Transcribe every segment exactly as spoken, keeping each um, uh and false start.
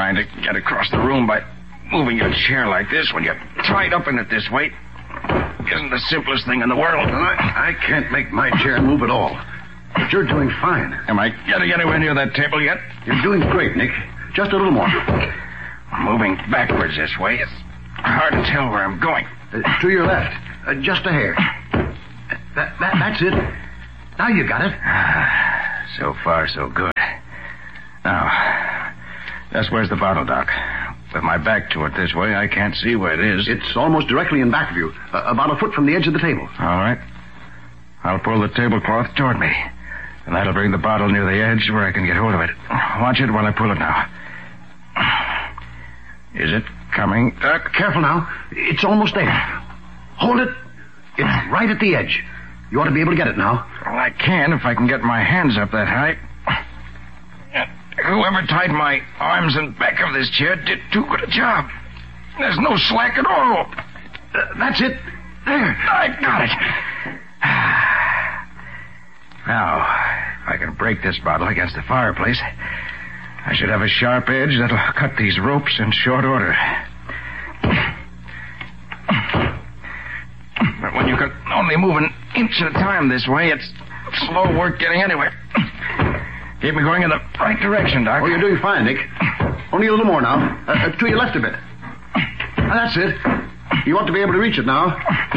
trying to get across the room by moving your chair like this when you're tied up in it this way isn't the simplest thing in the world. Well, I, I can't make my chair move at all. But you're doing fine. Am I getting anywhere near that table yet? You're doing great, Nick. Just a little more. Moving backwards this way. It's hard to tell where I'm going. Uh, to your left. Uh, just a hair. That, that, that's it. Now you got it. So far, so good. Now, just where's the bottle, Doc? With my back to it this way, I can't see where it is. It's almost directly in back of you. Uh, about a foot from the edge of the table. All right. I'll pull the tablecloth toward me. And that'll bring the bottle near the edge where I can get hold of it. Watch it while I pull it now. Is it coming, Doc? Careful now. It's almost there. Hold it. It's right at the edge. You ought to be able to get it now. Well, I can if I can get my hands up that high. Whoever tied my arms and back of this chair did too good a job. There's no slack at all. Uh, that's it. There. I got it. Now, if I can break this bottle against the fireplace, I should have a sharp edge that'll cut these ropes in short order. But when you can only move an inch at a time this way, it's slow work getting anywhere. Keep me going in the right direction, Doc. Oh, you're doing fine, Nick. Only a little more now. Uh, uh, to your left a bit. Now, that's it. You ought to be able to reach it now.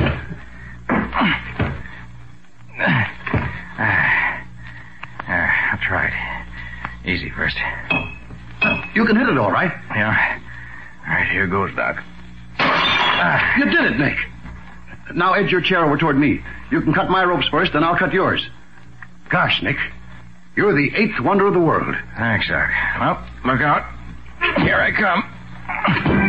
Uh, I'll try it. Easy first. Uh, you can hit it all right. Yeah. All right, here goes, Doc. Uh, you did it, Nick. Now edge your chair over toward me. You can cut my ropes first, then I'll cut yours. Gosh, Nick. You're the eighth wonder of the world. Thanks, Doc. Well, look out. Here I come.